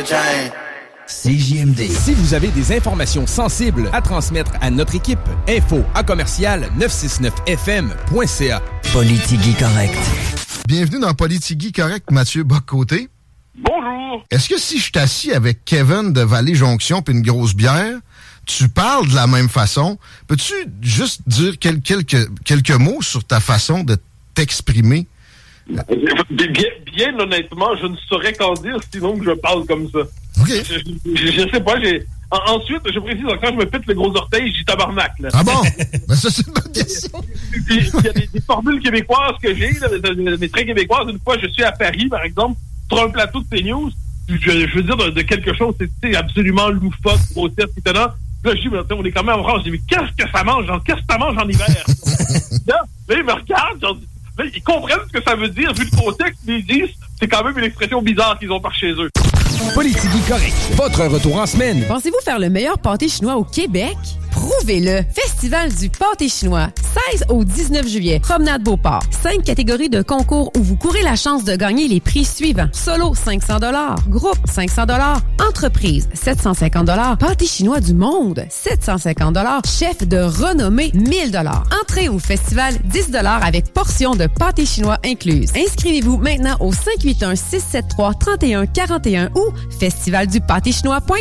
CJMD. Si vous avez des informations sensibles à transmettre à notre équipe, info@969fm.ca. Politigui correct. Bienvenue dans Politigui correct, Mathieu Bock-Côté. Bonjour. Est-ce que si je suis assis avec Kevin de Vallée-Jonction puis une grosse bière, tu parles de la même façon? Peux-tu juste dire quelques mots sur ta façon de t'exprimer? Bien honnêtement, je ne saurais qu'en dire sinon que je parle comme ça. OK. Je sais pas, ensuite, je précise, quand je me pète le gros orteil, j'ai tabarnak, là. Ah bon? Ben ça, c'est une bonne question. Il y a des formules québécoises que j'ai, là, des traits québécoises. Une fois, je suis à Paris, par exemple, sur un plateau de CNews, je veux dire de quelque chose, c'est absolument loufoque, grossière, étonnant. Là, je dis, on est quand même en France. Je dis, mais qu'est-ce que ça mange? Qu'est-ce que ça mange en hiver? Là, ils me regardent, genre, là, ils comprennent ce que ça veut dire, vu le contexte, mais ils disent, c'est quand même une expression bizarre qu'ils ont par chez eux. Politigui correct. Votre retour en semaine. Pensez-vous faire le meilleur pâté chinois au Québec? Prouvez-le! Festival du pâté chinois, 16 au 19 juillet, Promenade Beauport. 5 catégories de concours où vous courez la chance de gagner les prix suivants. Solo, 500 $. Groupe, 500 $. Entreprise, 750 $. Pâté chinois du monde, 750 $. Chef de renommée, 1000 $. Entrée au festival, 10 $ avec portion de pâté chinois incluse. Inscrivez-vous maintenant au 581-673-3141 ou festivaldupâtéchinois.com.